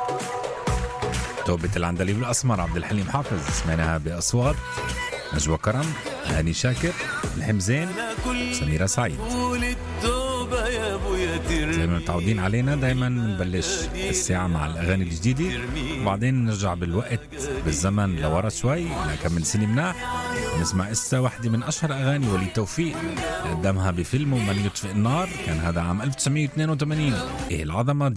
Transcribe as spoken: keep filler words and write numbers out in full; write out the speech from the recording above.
توبة العندليب الأسمر عبد الحليم حافظ، سمعناها بأصوات نجوى كرم، هاني شاكر، الحمزين، سميرة سعيد. زي ما متعودين علينا دايما نبلش الساعة مع الأغاني الجديدة، وبعدين نرجع بالوقت بالزمن لورا شوي لكمل سنة مناح. نسمع إسا واحدة من أشهر أغاني وليد توفيق قدمها بفيلم ومن يطفئ النار، كان هذا عام ألف وتسعمية واثنين وثمانين. إيه العظمة دي.